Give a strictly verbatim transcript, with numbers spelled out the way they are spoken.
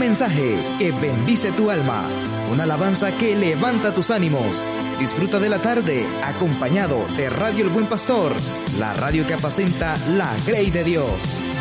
mensaje que bendice tu alma, una alabanza que levanta tus ánimos. Disfruta de la tarde acompañado de Radio El Buen Pastor, la radio que apacenta la grey de Dios.